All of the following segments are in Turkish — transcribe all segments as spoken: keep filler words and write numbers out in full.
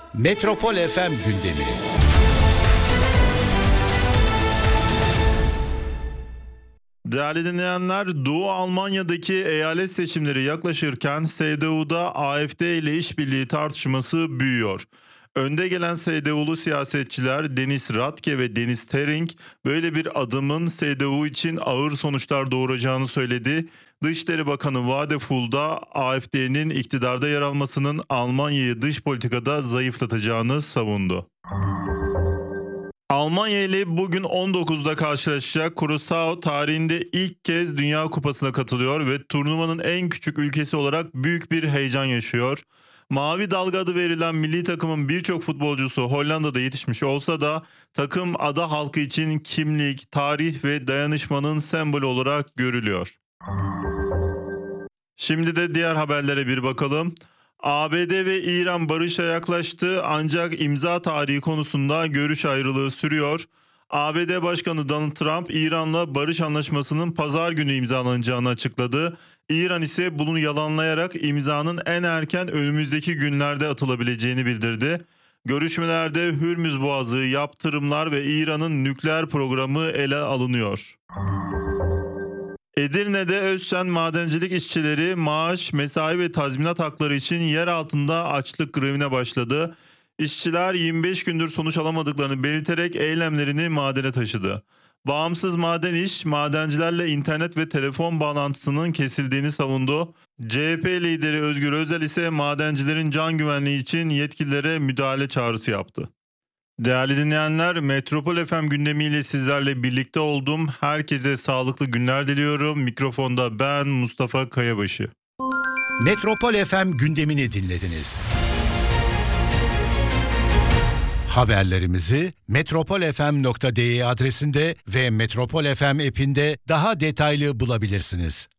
Metropol F M gündemi. Değerli dinleyenler, Doğu Almanya'daki eyalet seçimleri yaklaşırken S D U'da A F D ile işbirliği tartışması büyüyor. Önde gelen S D U'lu siyasetçiler Deniz Radke ve Deniz Tering böyle bir adımın S D U için ağır sonuçlar doğuracağını söyledi. Dışişleri Bakanı Vadeful da A F D'nin iktidarda yer almasının Almanya'yı dış politikada zayıflatacağını savundu. Almanya ile bugün on dokuzda karşılaşacak Curaçao tarihinde ilk kez Dünya Kupası'na katılıyor ve turnuvanın en küçük ülkesi olarak büyük bir heyecan yaşıyor. Mavi Dalga adı verilen milli takımın birçok futbolcusu Hollanda'da yetişmiş olsa da takım ada halkı için kimlik, tarih ve dayanışmanın sembolü olarak görülüyor. Şimdi de diğer haberlere bir bakalım. A B D ve İran barışa yaklaştı ancak imza tarihi konusunda görüş ayrılığı sürüyor. A B D Başkanı Donald Trump İran'la barış anlaşmasının pazar günü imzalanacağını açıkladı. İran ise bunu yalanlayarak imzanın en erken önümüzdeki günlerde atılabileceğini bildirdi. Görüşmelerde Hürmüz Boğazı, yaptırımlar ve İran'ın nükleer programı ele alınıyor. Edirne'de Özçen madencilik işçileri maaş, mesai ve tazminat hakları için yer altında açlık grevine başladı. İşçiler yirmi beş gündür sonuç alamadıklarını belirterek eylemlerini madene taşıdı. Bağımsız Maden İş, madencilerle internet ve telefon bağlantısının kesildiğini savundu. C H P lideri Özgür Özel ise madencilerin can güvenliği için yetkililere müdahale çağrısı yaptı. Değerli dinleyenler, Metropol F M gündemiyle sizlerle birlikte oldum. Herkese sağlıklı günler diliyorum. Mikrofonda ben Mustafa Kayabaşı. Metropol F M gündemini dinlediniz. Haberlerimizi metropol f m nokta d e adresinde ve Metropol F M app'inde daha detaylı bulabilirsiniz.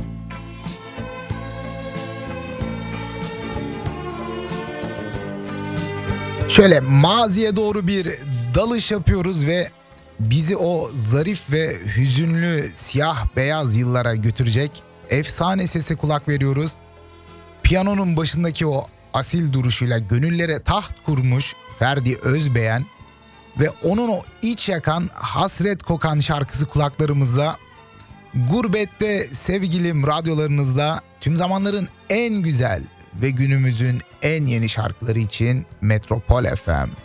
Şöyle maziye doğru bir dalış yapıyoruz ve bizi o zarif ve hüzünlü siyah beyaz yıllara götürecek efsane sese kulak veriyoruz. Piyanonun başındaki o asil duruşuyla gönüllere taht kurmuş Ferdi Özbeğen ve onun o iç yakan, hasret kokan şarkısı kulaklarımızda. Gurbette sevgilim radyolarınızda tüm zamanların en güzel ve günümüzün en yeni şarkıları için Metropol F M.